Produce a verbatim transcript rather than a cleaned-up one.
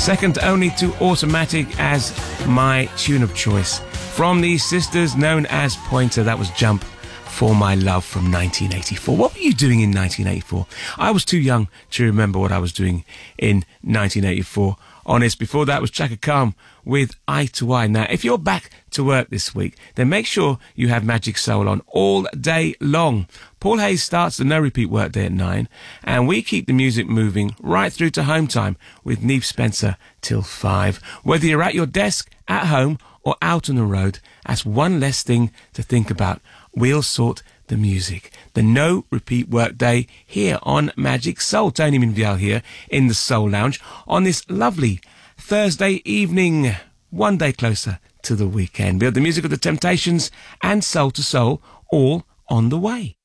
second only to Automatic as my tune of choice. From these sisters known as Pointer, that was Jump for My Love from nineteen eighty-four. What were you doing in nineteen eighty-four? I was too young to remember what I was doing in nineteen eighty-four. Honest, before that was Chaka Khan with Eye to Eye. Now, if you're back to work this week, then make sure you have Magic Soul on all day long. Paul Hayes starts the no repeat workday at nine, and we keep the music moving right through to home time with Neve Spencer till five. Whether you're at your desk, at home, or out on the road, that's one less thing to think about. We'll sort the music. The no repeat workday here on Magic Soul. Tony Minvial here in the Soul Lounge on this lovely Thursday evening, one day closer to the weekend. We have the music of the Temptations and Soul to Soul all on the way.